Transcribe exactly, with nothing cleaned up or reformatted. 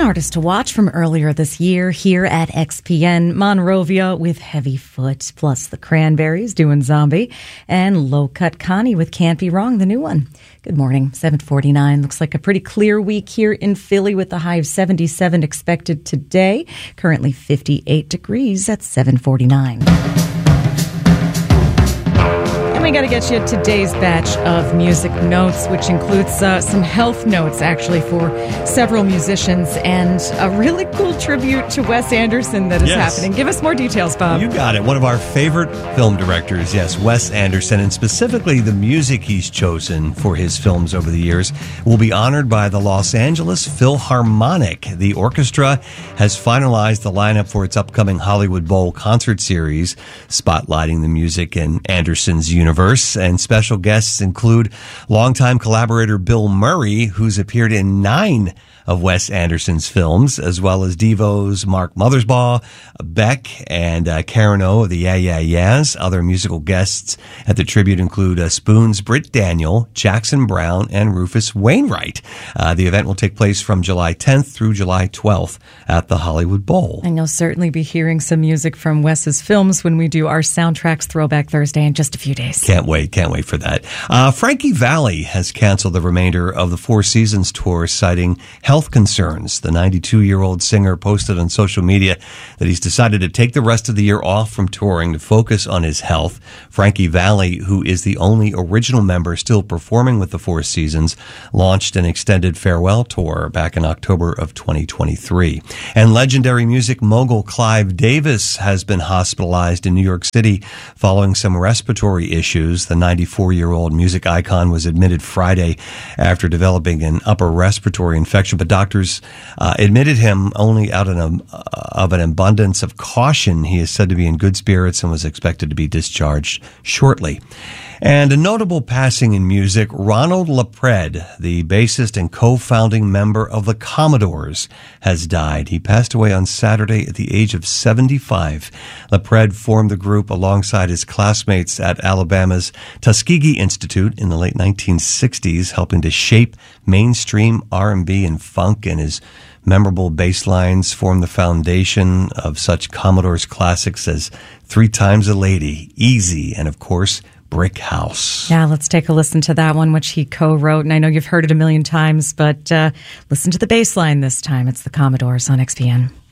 artist to watch from earlier this year here at X P N. Monrovia with Heavy Foot, plus the Cranberries doing Zombie, and Low Cut Connie with Can't Be Wrong, the new one. Good morning, seven forty-nine. Looks like a pretty clear week here in Philly with a high of seventy-seven expected today. Currently fifty-eight degrees at seven forty-nine. And we got to get you today's batch of music notes, which includes uh, some health notes, actually, for several musicians, and a really cool tribute to Wes Anderson that is yes. happening. Give us more details, Bob. You got it. One of our favorite film directors, yes, Wes Anderson, and specifically the music he's chosen for his films over the years, will be honored by the Los Angeles Philharmonic. The orchestra has finalized the lineup for its upcoming Hollywood Bowl concert series, spotlighting the music in Anderson's universe. And special guests include longtime collaborator Bill Murray, who's appeared in nine of Wes Anderson's films, as well as Devo's Mark Mothersbaugh, Beck, and uh, Karen O of the Yeah Yeah Yeahs. Other musical guests at the tribute include uh, Spoon's Britt Daniel, Jackson Browne, and Rufus Wainwright. Uh, the event will take place from July tenth through July twelfth at the Hollywood Bowl. And you'll certainly be hearing some music from Wes's films when we do our Soundtracks Throwback Thursday in just a few days. Can't wait, can't wait for that. Uh, Frankie Valli has canceled the remainder of the Four Seasons tour, citing health concerns. The ninety-two-year-old singer posted on social media that he's decided to take the rest of the year off from touring to focus on his health. Frankie Valli, who is the only original member still performing with the Four Seasons, launched an extended farewell tour back in October of twenty twenty-three. And legendary music mogul Clive Davis has been hospitalized in New York City following some respiratory issues. The ninety-four-year-old music icon was admitted Friday after developing an upper respiratory infection, but doctors uh, admitted him only out of an, uh, of an abundance of caution. He is said to be in good spirits and was expected to be discharged shortly. And a notable passing in music, Ronald LaPred, the bassist and co-founding member of the Commodores, has died. He passed away on Saturday at the age of seventy-five. LaPred formed the group alongside his classmates at Alabama's Tuskegee Institute in the late nineteen sixties, helping to shape mainstream R and B and funk, and his memorable bass lines form the foundation of such Commodores classics as Three Times a Lady, Easy, and of course, Brick House. Yeah, let's take a listen to that one, which he co-wrote. And I know you've heard it a million times, but uh, listen to the bass line this time. It's the Commodores on X P N.